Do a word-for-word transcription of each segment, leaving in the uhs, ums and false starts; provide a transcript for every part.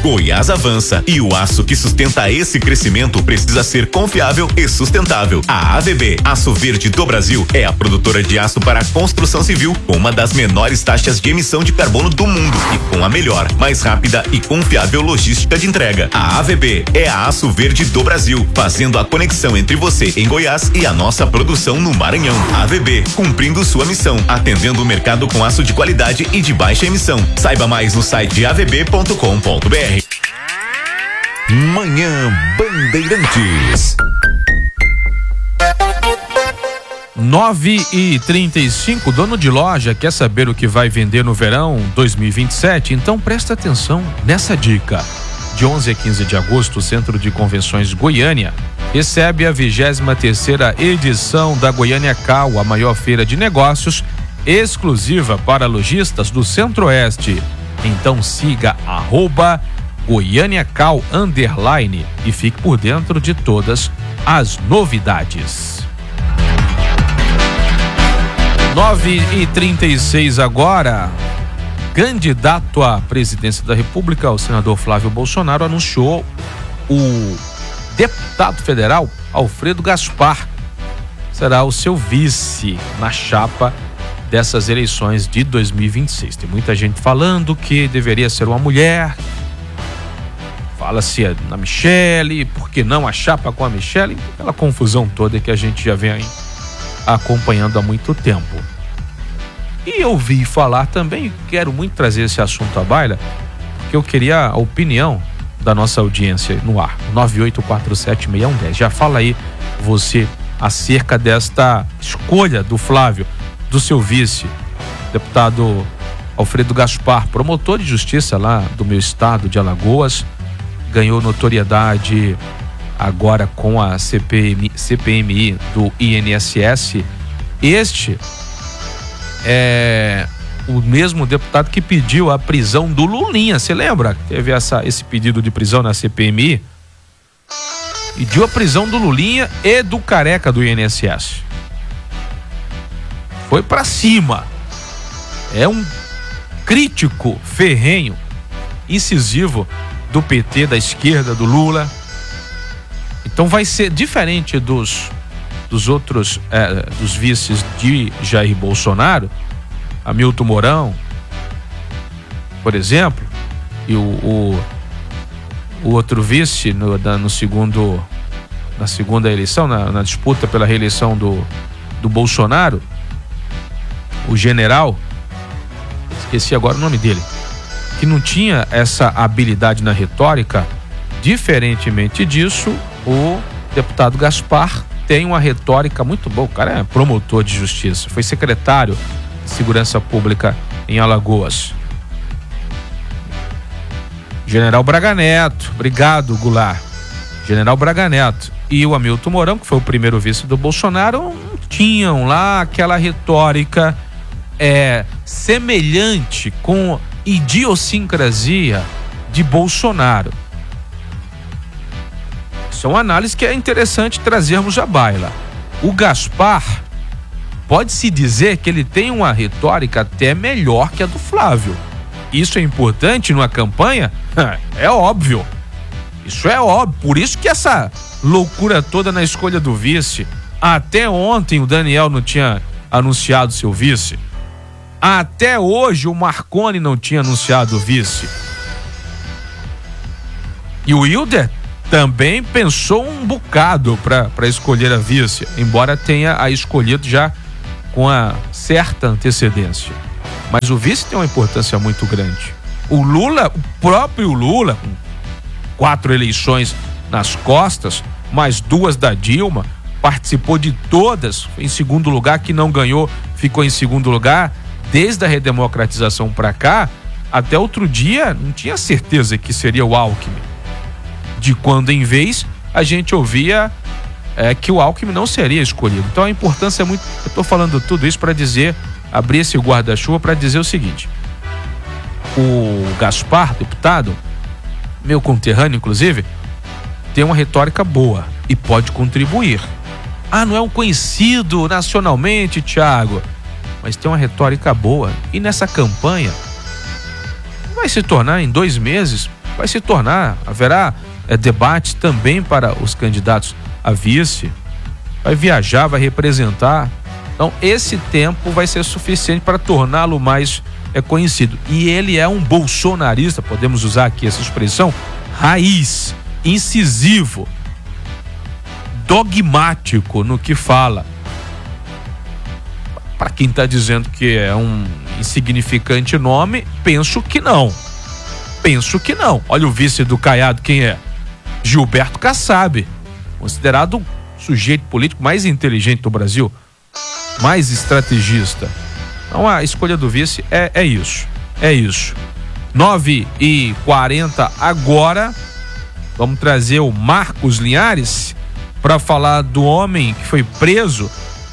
Goiás avança e o aço que sustenta esse crescimento precisa ser confiável e sustentável. A A V B, Aço Verde do Brasil, é a produtora de aço para a construção civil com uma das menores taxas de emissão de carbono do mundo e com a melhor, mais rápida e confiável logística de entrega. A A V B é a Aço Verde do Brasil, fazendo a conexão entre você em Goiás e a nossa produção no Maranhão. A V B, cumprindo sua missão, atendendo o mercado com aço de qualidade e de baixa emissão. Saiba mais no site a v b ponto com ponto b r. Manhã Bandeirantes. nove e trinta e cinco, dono de loja quer saber o que vai vender no verão dois mil e vinte e sete? Então presta atenção nessa dica. De onze a quinze de agosto, o Centro de Convenções Goiânia recebe a vigésima terceira edição da Goiânia Cal, a maior feira de negócios exclusiva para lojistas do Centro-Oeste. Então siga arroba Goiânia Cal underline e fique por dentro de todas as novidades. nove e trinta e seis agora. Candidato à presidência da República, o senador Flávio Bolsonaro anunciou o deputado federal Alfredo Gaspar será o seu vice na chapa dessas eleições de dois mil e vinte e seis. Tem muita gente falando que deveria ser uma mulher. Fala-se na Michele, por que não a chapa com a Michele? Aquela confusão toda que a gente já vem aí acompanhando há muito tempo. E eu ouvi falar também, quero muito trazer esse assunto à baila, porque eu queria a opinião da nossa audiência no ar, nove oito quatro sete seis um um zero. Já fala aí você acerca desta escolha do Flávio, do seu vice, deputado Alfredo Gaspar, promotor de justiça lá do meu estado de Alagoas, ganhou notoriedade agora com a C P M I do I N S S. Este é o mesmo deputado que pediu a prisão do Lulinha. Você lembra? Teve essa, esse pedido de prisão na C P M I. Pediu a prisão do Lulinha e do Careca do I N S S. Foi pra cima. É um crítico ferrenho, incisivo do P T, da esquerda, do Lula. Então vai ser diferente dos, dos outros, é, dos vices de Jair Bolsonaro, Hamilton Mourão, por exemplo, e o, o, o outro vice no, da, no segundo, na segunda eleição, na, na disputa pela reeleição do, do Bolsonaro, o general, esqueci agora o nome dele, que não tinha essa habilidade na retórica. Diferentemente disso, o deputado Gaspar tem uma retórica muito boa. O cara é promotor de justiça, foi secretário de Segurança Pública em Alagoas. General Braga Neto, obrigado, Goulart. General Braga Neto e o Hamilton Mourão, que foi o primeiro vice do Bolsonaro, tinham lá aquela retórica é, semelhante com idiosincrasia de Bolsonaro. Isso é uma análise que é interessante trazermos à baila. O Gaspar, pode-se dizer que ele tem uma retórica até melhor que a do Flávio. Isso é importante numa campanha? É óbvio. Isso é óbvio. Por isso que essa loucura toda na escolha do vice. Até ontem o Daniel não tinha anunciado seu vice. Até hoje o Marconi não tinha anunciado o vice. E o Hilder também pensou um bocado para escolher a vice, embora tenha a escolhido já com a certa antecedência. Mas o vice tem uma importância muito grande. O Lula, o próprio Lula, com quatro eleições nas costas, mais duas da Dilma, participou de todas, foi em segundo lugar, que não ganhou, ficou em segundo lugar, desde a redemocratização para cá, até outro dia, não tinha certeza que seria o Alckmin. De quando em vez, a gente ouvia é, que o Alckmin não seria escolhido. Então a importância é muito... Eu estou falando tudo isso para dizer, abrir esse guarda-chuva para dizer o seguinte: o Gaspar, deputado, meu conterrâneo inclusive, tem uma retórica boa e pode contribuir. Ah, não é um conhecido nacionalmente, Thiago, mas tem uma retórica boa e nessa campanha vai se tornar em dois meses vai se tornar, haverá é, debate também para os candidatos a vice, vai viajar, vai representar. Então esse tempo vai ser suficiente para torná-lo mais é, conhecido. E ele é um bolsonarista, podemos usar aqui essa expressão, raiz, incisivo, dogmático no que fala. Para quem está dizendo que é um insignificante nome, penso que não. Penso que não. Olha o vice do Caiado, quem é? Gilberto Kassab, considerado o sujeito político mais inteligente do Brasil, mais estrategista. Então a escolha do vice é, é isso. É isso. nove e quarenta agora. Vamos trazer o Marcos Linhares para falar do homem que foi preso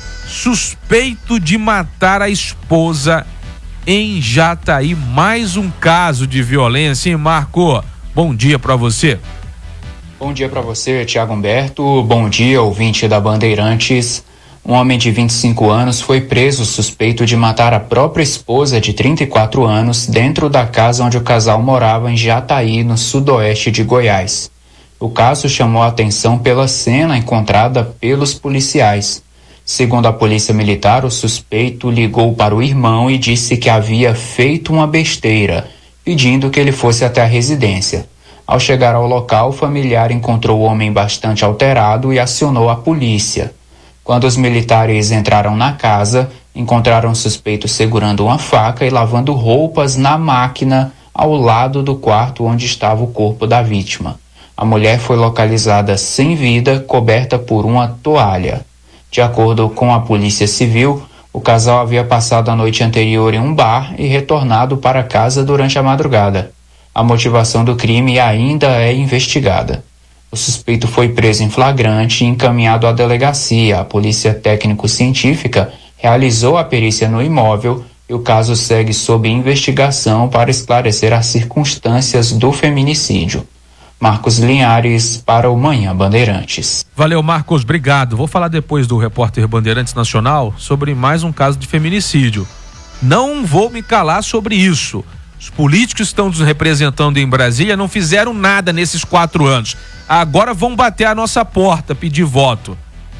suspeito de matar a esposa em Jataí. Mais um caso de violência, hein, Marco? Bom dia para você. Bom dia para você, Thiago Humberto. Bom dia, ouvinte da Bandeirantes. Um homem de vinte e cinco anos foi preso suspeito de matar a própria esposa de trinta e quatro anos dentro da casa onde o casal morava em Jataí, no sudoeste de Goiás. O caso chamou a atenção pela cena encontrada pelos policiais. Segundo a polícia militar, o suspeito ligou para o irmão e disse que havia feito uma besteira, pedindo que ele fosse até a residência. Ao chegar ao local, o familiar encontrou o homem bastante alterado e acionou a polícia. Quando os militares entraram na casa, encontraram o suspeito segurando uma faca e lavando roupas na máquina ao lado do quarto onde estava o corpo da vítima. A mulher foi localizada sem vida, coberta por uma toalha. De acordo com a Polícia Civil, o casal havia passado a noite anterior em um bar e retornado para casa durante a madrugada. A motivação do crime ainda é investigada. O suspeito foi preso em flagrante e encaminhado à delegacia. A Polícia Técnico-Científica realizou a perícia no imóvel e o caso segue sob investigação para esclarecer as circunstâncias do feminicídio. Marcos Linhares para o Manhã Bandeirantes. Valeu, Marcos, obrigado. Vou falar depois do repórter Bandeirantes Nacional sobre mais um caso de feminicídio. Não vou me calar sobre isso. Os políticos que estão nos representando em Brasília não fizeram nada nesses quatro anos. Agora vão bater a nossa porta, pedir voto.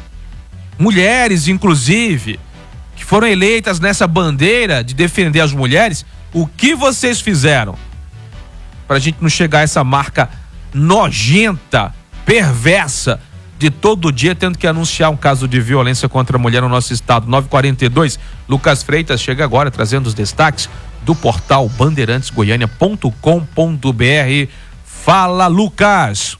Mulheres, inclusive, que foram eleitas nessa bandeira de defender as mulheres, o que vocês fizeram? Pra gente não chegar a essa marca nojenta, perversa, de todo dia tendo que anunciar um caso de violência contra a mulher no nosso estado. nove e quarenta e dois, Lucas Freitas chega agora trazendo os destaques do portal bandeirantes goiânia ponto com ponto br. Fala, Lucas!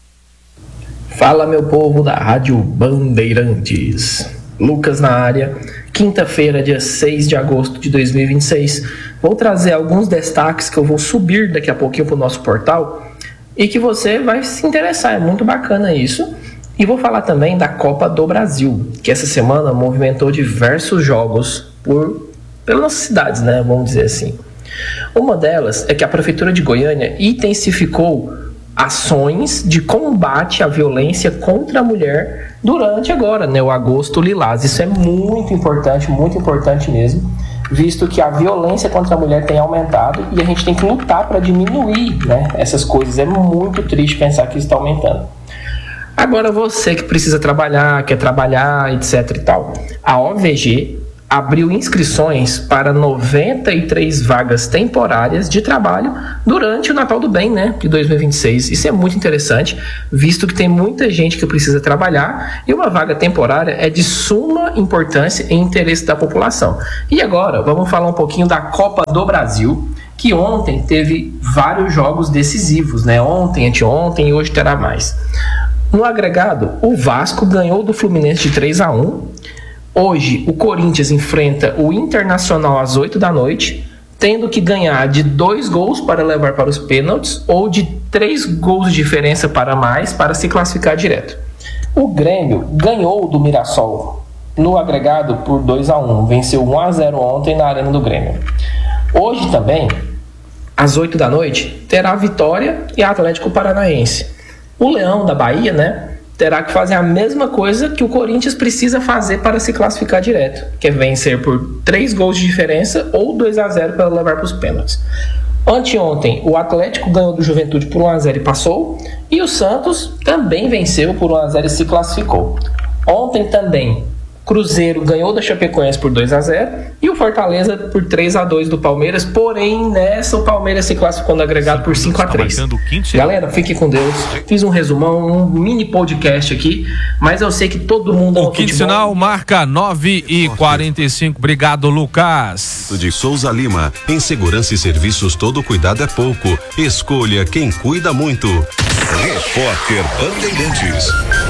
Fala, meu povo da Rádio Bandeirantes. Lucas na área. Quinta-feira, dia seis de agosto de dois mil e vinte e seis. Vou trazer alguns destaques que eu vou subir daqui a pouquinho para o nosso portal e que você vai se interessar, é muito bacana isso. E vou falar também da Copa do Brasil, que essa semana movimentou diversos jogos por, pelas nossas cidades, né? Vamos dizer assim. Uma delas é que a Prefeitura de Goiânia intensificou ações de combate à violência contra a mulher durante agora, né? O Agosto Lilás. Isso é muito importante, muito importante mesmo, visto que a violência contra a mulher tem aumentado e a gente tem que lutar para diminuir, né, essas coisas. É muito triste pensar que isso está aumentando. Agora você que precisa trabalhar, quer trabalhar, etc e tal, a O V G abriu inscrições para noventa e três vagas temporárias de trabalho durante o Natal do Bem, né, de dois mil e vinte e seis. Isso é muito interessante, visto que tem muita gente que precisa trabalhar e uma vaga temporária é de suma importância e interesse da população. E agora, vamos falar um pouquinho da Copa do Brasil, que ontem teve vários jogos decisivos, né? Ontem, anteontem e hoje terá mais. No agregado, o Vasco ganhou do Fluminense de três a um. Hoje, o Corinthians enfrenta o Internacional às oito da noite, tendo que ganhar de dois gols para levar para os pênaltis ou de três gols de diferença para mais para se classificar direto. O Grêmio ganhou do Mirassol no agregado por dois a um, venceu um a zero ontem na Arena do Grêmio. Hoje também, às oito da noite, terá Vitória e Atlético Paranaense. O Leão da Bahia, né, terá que fazer a mesma coisa que o Corinthians precisa fazer para se classificar direto, que é vencer por três gols de diferença ou dois a zero para levar para os pênaltis. Anteontem, o Atlético ganhou do Juventude por um a zero e passou, e o Santos também venceu por um a zero e se classificou. Ontem também, Cruzeiro ganhou da Chapecoense por dois a zero e o Fortaleza por três a dois do Palmeiras, porém nessa o Palmeiras se classificou no agregado por cinco a três. Galera, fique com Deus. Fiz um resumão, um mini podcast aqui, mas eu sei que todo mundo... O quinto sinal marca nove e quarenta e cinco. Obrigado, Lucas. De Souza Lima, em segurança e serviços todo cuidado é pouco. Escolha quem cuida muito. Repórter Bandeirantes.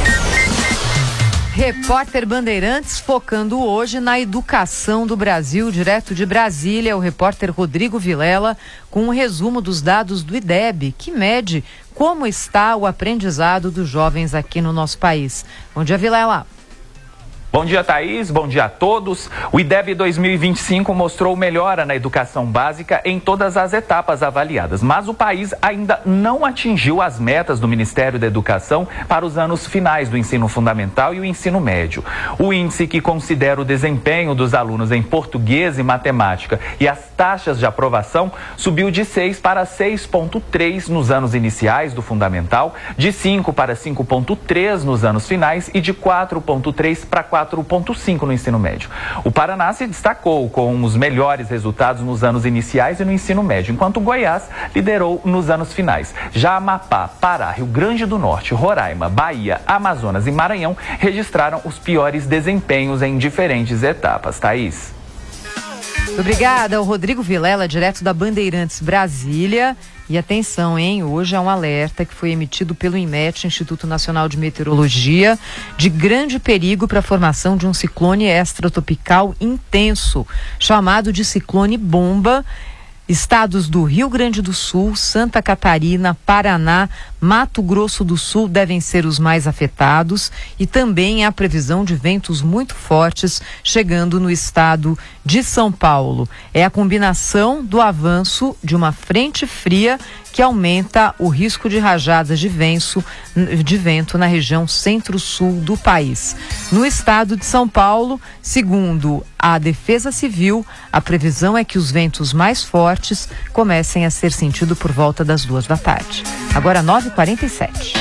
Repórter Bandeirantes focando hoje na educação do Brasil, direto de Brasília, o repórter Rodrigo Vilela com um resumo dos dados do I D E B, que mede como está o aprendizado dos jovens aqui no nosso país. Bom dia, Vilela. Bom dia, Thaís. Bom dia a todos. O I D E B dois mil e vinte e cinco mostrou melhora na educação básica em todas as etapas avaliadas, mas o país ainda não atingiu as metas do Ministério da Educação para os anos finais do ensino fundamental e o ensino médio. O índice que considera o desempenho dos alunos em português e matemática e as taxas de aprovação subiu de seis para seis vírgula três nos anos iniciais do fundamental, de cinco para cinco vírgula três nos anos finais e de quatro vírgula três para quatro vírgula cinco no ensino médio. O Paraná se destacou com os melhores resultados nos anos iniciais e no ensino médio, enquanto Goiás liderou nos anos finais. Já Amapá, Pará, Rio Grande do Norte, Roraima, Bahia, Amazonas e Maranhão registraram os piores desempenhos em diferentes etapas. Thaís. Obrigada, o Rodrigo Vilela, direto da Bandeirantes Brasília. E atenção, hein? Hoje há um alerta que foi emitido pelo INMET, Instituto Nacional de Meteorologia, de grande perigo para a formação de um ciclone extratropical intenso, chamado de ciclone bomba. Estados do Rio Grande do Sul, Santa Catarina, Paraná, Mato Grosso do Sul devem ser os mais afetados e também há previsão de ventos muito fortes chegando no estado de São Paulo. É a combinação do avanço de uma frente fria que aumenta o risco de rajadas de vento, de vento na região centro-sul do país. No estado de São Paulo, segundo a Defesa Civil, a previsão é que os ventos mais fortes comecem a ser sentidos por volta das duas da tarde. Agora nove e quarenta e sete.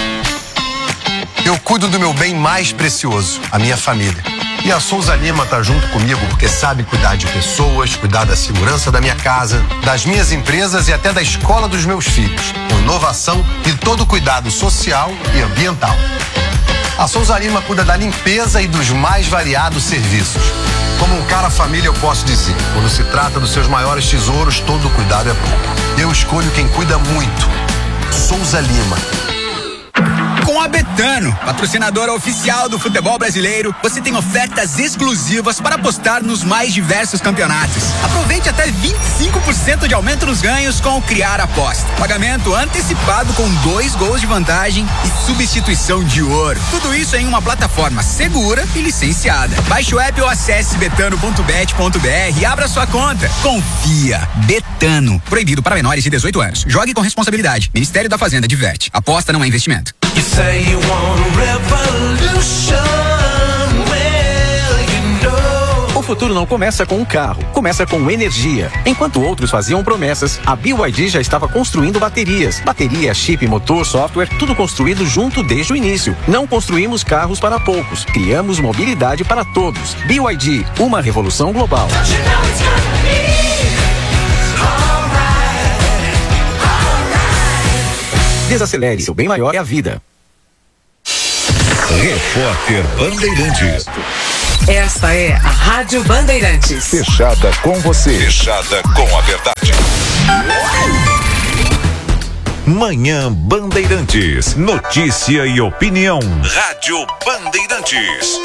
Eu cuido do meu bem mais precioso, a minha família. E a Souza Lima tá junto comigo porque sabe cuidar de pessoas, cuidar da segurança da minha casa, das minhas empresas e até da escola dos meus filhos, com inovação e todo cuidado social e ambiental. A Souza Lima cuida da limpeza e dos mais variados serviços. Como um cara família eu posso dizer, quando se trata dos seus maiores tesouros, todo cuidado é pouco. Eu escolho quem cuida muito. Souza Lima. Com a Betano, patrocinadora oficial do futebol brasileiro, você tem ofertas exclusivas para apostar nos mais diversos campeonatos. Aproveite até vinte e cinco por cento de aumento nos ganhos com o Criar Aposta. Pagamento antecipado com dois gols de vantagem e substituição de ouro. Tudo isso em uma plataforma segura e licenciada. Baixe o app ou acesse betano ponto bet ponto br e abra sua conta. Confia. Betano. Proibido para menores de dezoito anos. Jogue com responsabilidade. Ministério da Fazenda diverte. Aposta não é investimento. O futuro não começa com um carro, começa com energia. Enquanto outros faziam promessas, a B Y D já estava construindo baterias. Bateria, chip, motor, software, tudo construído junto desde o início. Não construímos carros para poucos, criamos mobilidade para todos. B Y D, uma revolução global. Desacelere, seu bem maior é a vida. Repórter Bandeirantes. Esta é a Rádio Bandeirantes. Fechada com você. Fechada com a verdade. Manhã Bandeirantes. Notícia e opinião. Rádio Bandeirantes.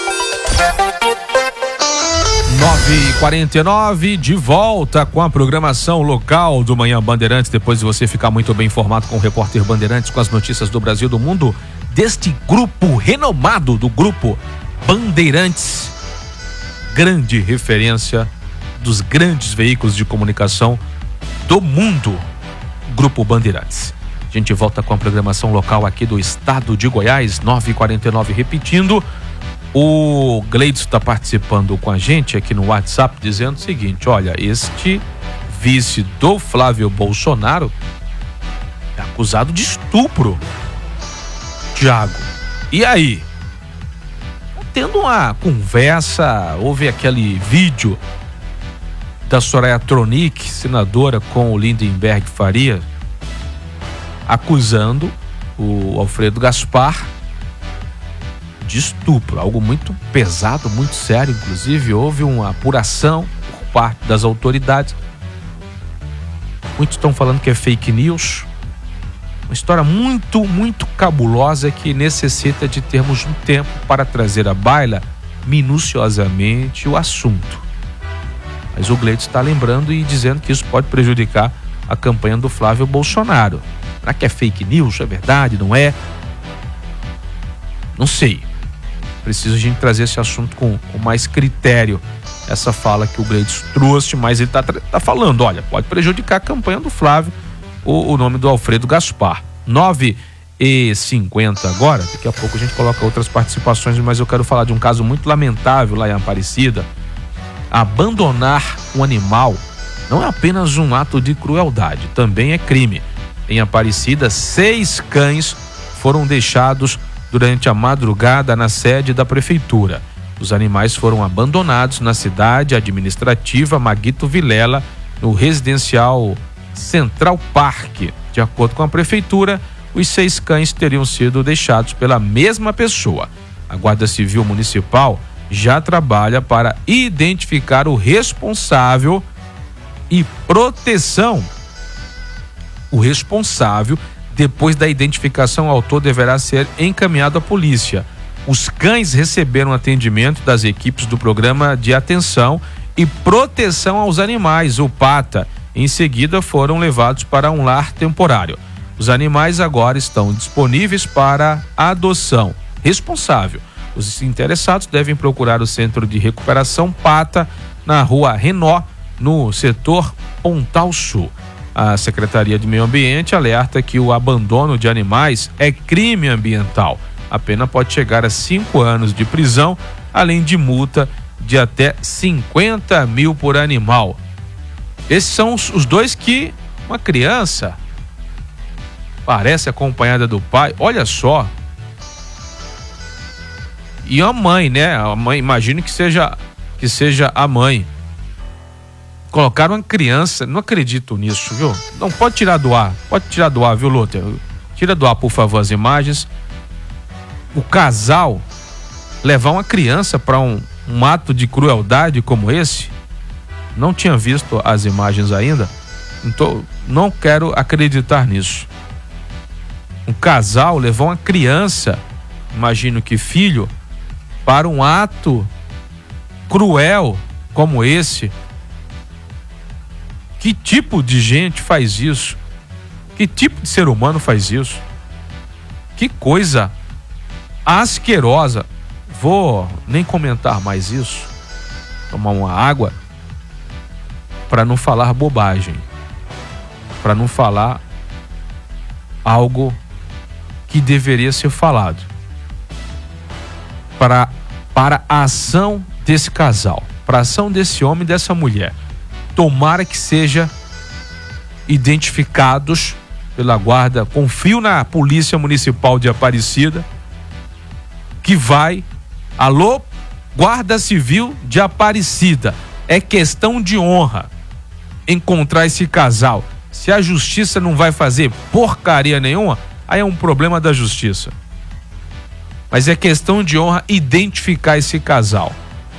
nove e quarenta e nove, de volta com a programação local do Manhã Bandeirantes, depois de você ficar muito bem informado com o repórter Bandeirantes, com as notícias do Brasil e do mundo, deste grupo renomado, do grupo Bandeirantes, grande referência dos grandes veículos de comunicação do mundo, Grupo Bandeirantes. A gente volta com a programação local aqui do estado de Goiás, nove e quarenta e nove, repetindo. O Gleidson está participando com a gente aqui no WhatsApp, dizendo o seguinte: olha, este vice do Flávio Bolsonaro, é acusado de estupro. Tiago, e aí? Tendo uma conversa, houve aquele vídeo da Soraya Tronic, senadora, com o Lindenberg Faria, acusando o Alfredo Gaspar de estupro, algo muito pesado, muito sério. Inclusive houve uma apuração por parte das autoridades. Muitos estão falando que é fake news, uma história muito, muito cabulosa que necessita de termos um tempo para trazer à baila minuciosamente o assunto. Mas o Gleito está lembrando e dizendo que isso pode prejudicar a campanha do Flávio Bolsonaro. Será que é fake news? É verdade? Não é? Não sei. Precisa a gente trazer esse assunto com, com mais critério. Essa fala que o Gleito trouxe, mas ele está tá falando, olha, pode prejudicar a campanha do Flávio, o, o nome do Alfredo Gaspar. nove e cinquenta agora, daqui a pouco a gente coloca outras participações, mas eu quero falar de um caso muito lamentável lá em Aparecida. Abandonar um animal não é apenas um ato de crueldade, também é crime. Em Aparecida, seis cães foram deixados durante a madrugada na sede da prefeitura. Os animais foram abandonados na cidade administrativa Maguito Vilela, no residencial Central Park. De acordo com a prefeitura, os seis cães teriam sido deixados pela mesma pessoa. A Guarda Civil Municipal já trabalha para identificar o responsável e proteção. O responsável, depois da identificação, o autor deverá ser encaminhado à polícia. Os cães receberam atendimento das equipes do Programa de Atenção e Proteção aos Animais, o PATA. Em seguida, foram levados para um lar temporário. Os animais agora estão disponíveis para adoção. Responsável: os interessados devem procurar o Centro de Recuperação PATA, na rua Renó, no setor Pontal Sul. A Secretaria de Meio Ambiente alerta que o abandono de animais é crime ambiental. A pena pode chegar a cinco anos de prisão, além de multa de até cinquenta mil por animal. Esses são os, os dois que uma criança parece acompanhada do pai. Olha só. E a mãe, né? A mãe, imagino que seja, que seja a mãe. Colocaram uma criança, não acredito nisso, viu? Não, pode tirar do ar, pode tirar do ar, viu, Lúter? Tira do ar, por favor, as imagens. O casal levar uma criança para um, um ato de crueldade como esse, não tinha visto as imagens ainda, então não quero acreditar nisso. Um casal levar uma criança, imagino que filho, para um ato cruel como esse. Que tipo de gente faz isso? Que tipo de ser humano faz isso? Que coisa asquerosa. Vou nem comentar mais isso. Tomar uma água para não falar bobagem, para não falar algo que deveria ser falado. Para, para a ação desse casal, para a ação desse homem e dessa mulher. Tomara que seja identificados pela guarda. Confio na Polícia Municipal de Aparecida, que vai. Alô, Guarda Civil de Aparecida, é questão de honra encontrar esse casal. Se a justiça não vai fazer porcaria nenhuma, aí é um problema da justiça. Mas é questão de honra identificar esse casal.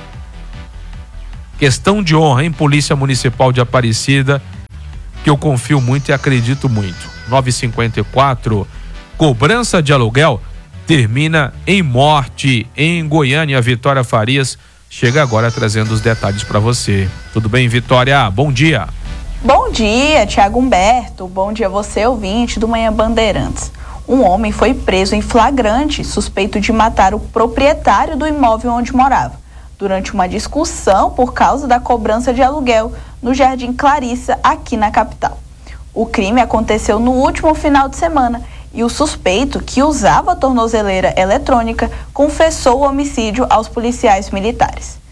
Questão de honra, hein, Polícia Municipal de Aparecida, que eu confio muito e acredito muito. nove e cinquenta e quatro, cobrança de aluguel termina em morte em Goiânia. Vitória Farias chega agora trazendo os detalhes para você. Tudo bem, Vitória? Bom dia. Bom dia, Tiago Humberto. Bom dia você, ouvinte do Manhã Bandeirantes. Um homem foi preso em flagrante, suspeito de matar o proprietário do imóvel onde morava, durante uma discussão por causa da cobrança de aluguel no Jardim Clarissa, aqui na capital. O crime aconteceu no último final de semana e o suspeito, que usava a tornozeleira eletrônica, confessou o homicídio aos policiais militares.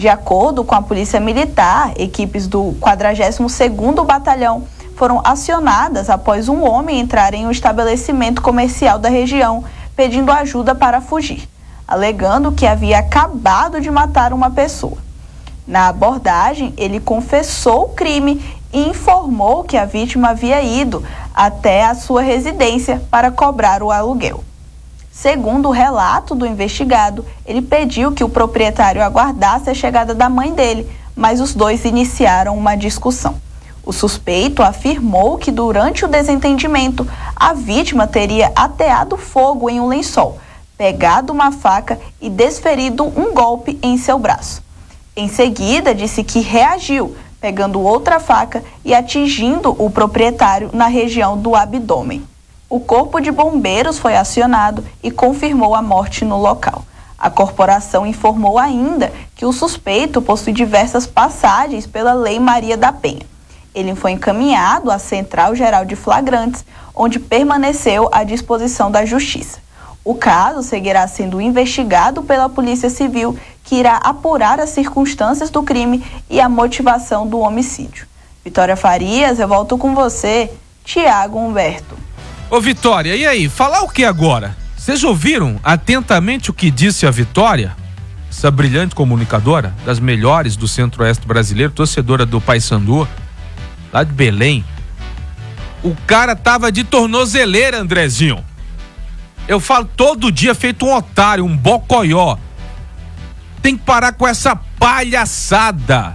De acordo com a Polícia Militar, equipes do quadragésimo segundo Batalhão foram acionadas após um homem entrar em um estabelecimento comercial da região pedindo ajuda para fugir, alegando que havia acabado de matar uma pessoa. Na abordagem, ele confessou o crime e informou que a vítima havia ido até a sua residência para cobrar o aluguel. Segundo o relato do investigado, ele pediu que o proprietário aguardasse a chegada da mãe dele, mas os dois iniciaram uma discussão. O suspeito afirmou que durante o desentendimento, a vítima teria ateado fogo em um lençol, pegado uma faca e desferido um golpe em seu braço. Em seguida, disse que reagiu, pegando outra faca e atingindo o proprietário na região do abdômen. O corpo de bombeiros foi acionado e confirmou a morte no local. A corporação informou ainda que o suspeito possui diversas passagens pela Lei Maria da Penha. Ele foi encaminhado à Central Geral de Flagrantes, onde permaneceu à disposição da Justiça. O caso seguirá sendo investigado pela Polícia Civil, que irá apurar as circunstâncias do crime e a motivação do homicídio. Vitória Farias, eu volto com você, Tiago Humberto. Ô Vitória, e aí, falar o que agora? Vocês ouviram atentamente o que disse a Vitória? Essa brilhante comunicadora, das melhores do Centro-Oeste brasileiro, torcedora do Paysandu, lá de Belém. O cara tava de tornozeleira, Andrezinho. Eu falo todo dia feito um otário, um bocoió. Tem que parar com essa palhaçada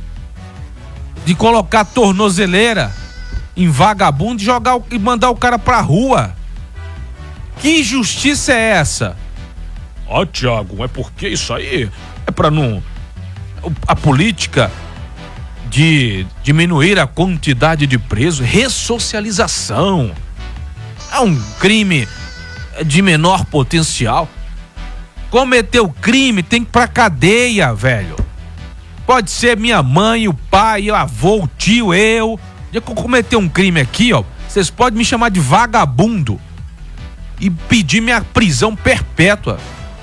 de colocar tornozeleira em vagabundo e jogar o, e mandar o cara pra rua. Que justiça é essa? Ó, oh, Tiago, é porque isso aí é pra não... A política de diminuir a quantidade de presos, ressocialização. É um crime de menor potencial. Cometeu crime, tem que ir pra cadeia, velho. Pode ser minha mãe, o pai, o avô, o tio, eu. Já que eu cometer um crime aqui, ó, vocês podem me chamar de vagabundo e pedir minha prisão perpétua.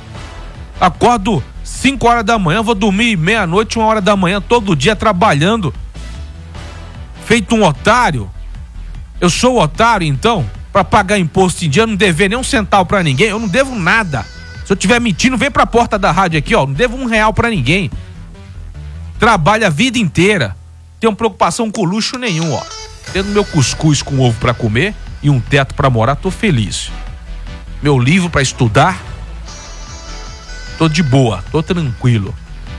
Acordo cinco horas da manhã, vou dormir meia-noite, uma hora da manhã, todo dia trabalhando. Feito um otário. Eu sou o otário, então, pra pagar imposto em dia, não dever nem um centavo pra ninguém. Eu não devo nada. Se eu tiver mentindo, vem pra porta da rádio aqui, ó. Não devo um real pra ninguém. Trabalho a vida inteira. Tenho preocupação com luxo nenhum, ó. Tendo meu cuscuz com ovo pra comer e um teto pra morar, tô feliz. Meu livro pra estudar, tô de boa, tô tranquilo.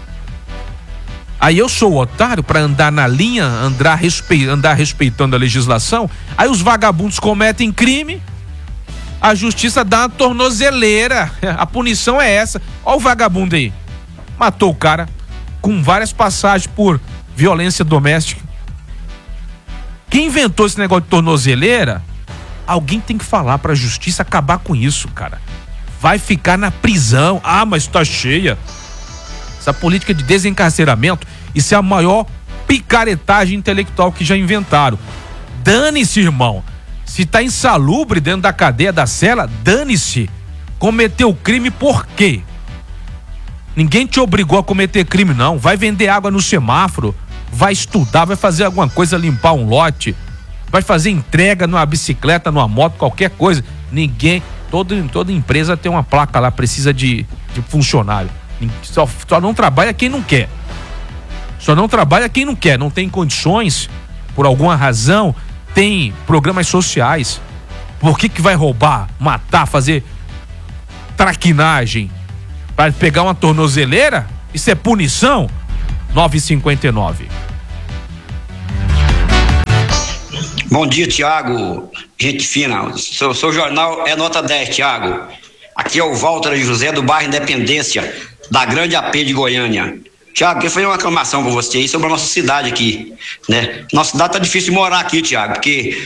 Aí eu sou o otário pra andar na linha, andar, respe... andar respeitando a legislação. Aí os vagabundos cometem crime, a justiça dá uma tornozeleira. A punição é essa. Ó o vagabundo aí. Matou o cara com várias passagens por violência doméstica. Quem inventou esse negócio de tornozeleira, alguém tem que falar pra justiça acabar com isso, cara. Vai ficar na prisão. Ah, mas tá cheia. Essa política de desencarceramento, isso é a maior picaretagem intelectual que já inventaram. Dane-se, irmão. Se tá insalubre dentro da cadeia da cela, dane-se. Cometeu crime por quê? Ninguém te obrigou a cometer crime, não. Vai vender água no semáforo, vai estudar, vai fazer alguma coisa, limpar um lote, vai fazer entrega numa bicicleta, numa moto, qualquer coisa. Ninguém, toda, toda empresa tem uma placa lá, precisa de, de funcionário. Só, só não trabalha quem não quer. Só não trabalha quem não quer, não tem condições, por alguma razão, tem programas sociais. Por que que vai roubar, matar, fazer traquinagem para pegar uma tornozeleira? Isso é punição? nove e cinquenta e nove. Bom dia, Tiago. Gente fina. Seu, seu jornal é nota dez, Tiago. Aqui é o Walter José, do bairro Independência, da Grande A P de Goiânia. Tiago, queria fazer uma reclamação com você aí sobre a nossa cidade aqui, né? Nossa cidade tá difícil de morar aqui, Tiago, porque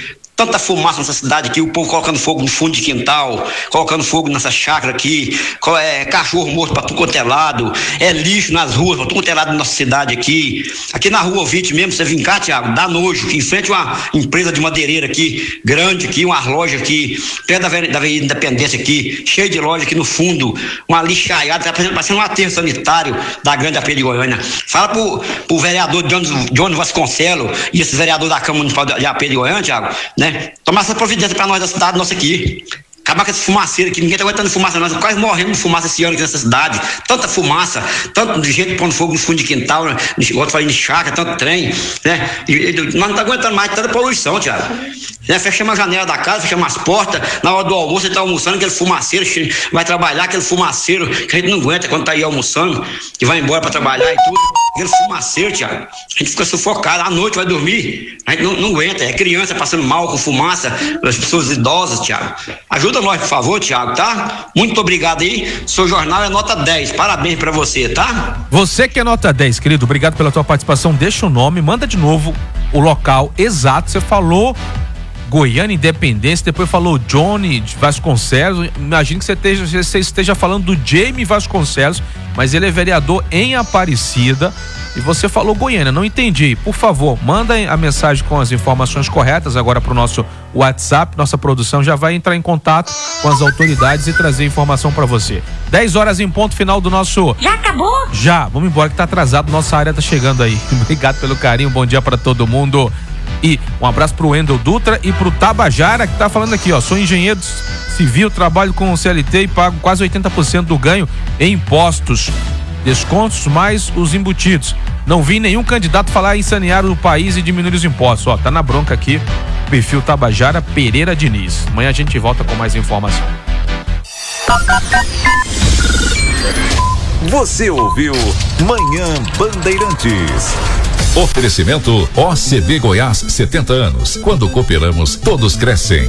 tanta fumaça nessa cidade aqui, o povo colocando fogo no fundo de quintal, colocando fogo nessa chácara aqui, é, cachorro morto pra tudo quanto é lado, é lixo nas ruas, pra tudo quanto é lado da nossa cidade aqui. Aqui na rua Ouvinte mesmo, você vem cá, Tiago, dá nojo, em frente a uma empresa de madeireira aqui, grande aqui, uma loja aqui, perto da Avenida Independência aqui, cheio de loja aqui no fundo, uma lixaiada, tá parecendo um aterro sanitário da Grande A P de Goiânia. Fala pro, pro vereador Johnny Vasconcelos e esse vereador da Câmara Municipal de A P de Goiânia, Tiago, né? Tomar essa providência pra nós da cidade nossa aqui. Acabar com essa fumaceira aqui, ninguém tá aguentando fumaça, nós quase morremos de fumaça esse ano aqui nessa cidade. Tanta fumaça, tanto de gente pondo fogo no fundo de quintal, né? Igual tu falei, de chácara, tanto trem, né? E, e, nós não tá aguentando mais tanta poluição, Tiago. Né? Fechamos a janela da casa, fechamos as portas, na hora do almoço ele tá almoçando, aquele fumaceiro, vai trabalhar, aquele fumaceiro que a gente não aguenta quando tá aí almoçando, que vai embora pra trabalhar e tudo. Aquele fumaceiro, Tiago, a gente fica sufocado, à noite vai dormir, a gente não, não aguenta, é criança passando mal com fumaça, as pessoas idosas, Tiago. Ajuda nós, por favor, Tiago, tá? Muito obrigado aí, seu jornal é nota dez, parabéns pra você, tá? Você que é nota dez, querido, obrigado pela tua participação, deixa o nome, manda de novo o local exato, você falou Goiânia Independência, depois falou Johnny Vasconcelos, imagino que você esteja, você esteja falando do Jamie Vasconcelos, mas ele é vereador em Aparecida e você falou Goiânia, não entendi, por favor, manda a mensagem com as informações corretas agora para o nosso WhatsApp, nossa produção já vai entrar em contato com as autoridades e trazer informação para você. dez horas em ponto final do nosso... Já acabou? Já, vamos embora que tá atrasado, nossa área tá chegando aí. Obrigado pelo carinho, bom dia para todo mundo. E um abraço pro Wendel Dutra e pro Tabajara, que tá falando aqui, ó, sou engenheiro civil, trabalho com o C L T e pago quase oitenta por cento do ganho em impostos, descontos mais os embutidos. Não vi nenhum candidato falar em sanear o país e diminuir os impostos, ó, tá na bronca aqui, perfil Tabajara Pereira Diniz. Amanhã a gente volta com mais informação. Você ouviu Manhã Bandeirantes. Oferecimento O C B Goiás, setenta anos. Quando cooperamos, todos crescem.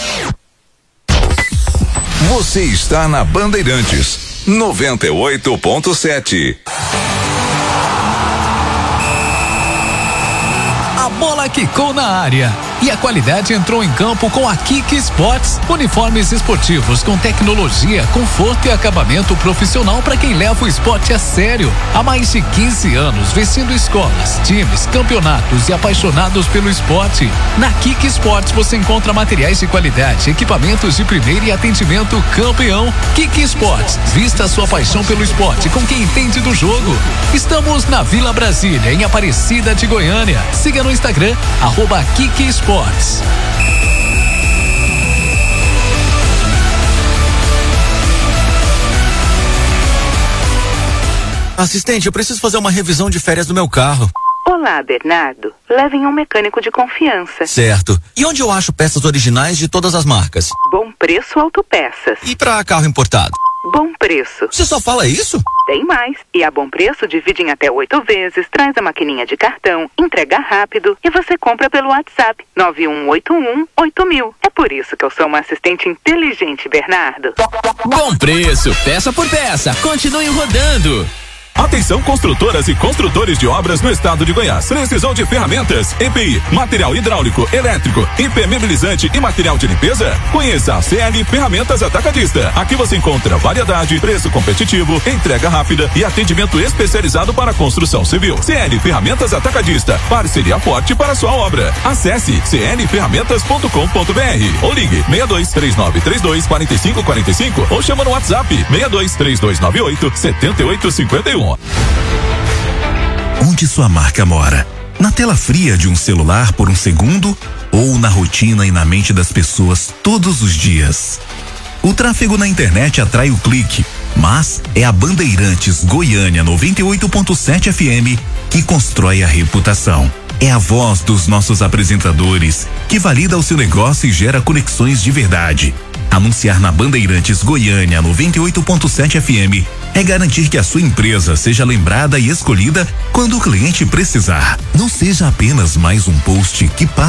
Você está na Bandeirantes, noventa e oito ponto sete. A bola quicou na área e a qualidade entrou em campo com a Kik Sports. Uniformes esportivos com tecnologia, conforto e acabamento profissional para quem leva o esporte a sério. Há mais de quinze anos, vestindo escolas, times, campeonatos e apaixonados pelo esporte. Na Kik Sports você encontra materiais de qualidade, equipamentos de primeira e atendimento campeão. Kik Sports, vista a sua paixão pelo esporte com quem entende do jogo. Estamos na Vila Brasília, em Aparecida de Goiânia. Siga no Instagram, arroba Kik Sports. Assistente, eu preciso fazer uma revisão de férias do meu carro. Olá, Bernardo. Levem um mecânico de confiança. Certo. E onde eu acho peças originais de todas as marcas? Bom Preço Autopeças. E pra carro importado? Bom Preço. Você só fala isso? Tem mais. E a Bom Preço divide em até oito vezes, traz a maquininha de cartão, entrega rápido e você compra pelo WhatsApp nove um oito um oito mil. É por isso que eu sou uma assistente inteligente, Bernardo. Bom Preço, peça por peça. Continue rodando. Atenção construtoras e construtores de obras no estado de Goiás. Precisou de ferramentas, E P I, material hidráulico, elétrico, impermeabilizante e material de limpeza? Conheça a C L Ferramentas Atacadista. Aqui você encontra variedade, preço competitivo, entrega rápida e atendimento especializado para construção civil. C L Ferramentas Atacadista, parceria forte para sua obra. Acesse c l ferramentas ponto com ponto b r ou ligue seis dois três nove três dois quatro cinco quatro cinco ou chama no WhatsApp seis dois três dois nove oito sete oito cinco um. Onde sua marca mora? Na tela fria de um celular por um segundo ou na rotina e na mente das pessoas todos os dias? O tráfego na internet atrai o clique, mas é a Bandeirantes Goiânia noventa e oito ponto sete F M que constrói a reputação. É a voz dos nossos apresentadores que valida o seu negócio e gera conexões de verdade. Anunciar na Bandeirantes Goiânia noventa e oito ponto sete F M é garantir que a sua empresa seja lembrada e escolhida quando o cliente precisar. Não seja apenas mais um post que passa